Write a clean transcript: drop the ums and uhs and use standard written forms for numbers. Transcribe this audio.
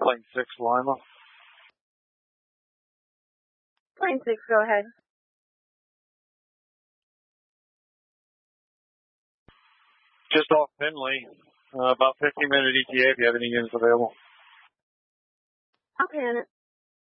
Plane 6, Lima. Plane 6, go ahead. Just off Finley. About 15-minute ETA if you have any units available. I'll pan it.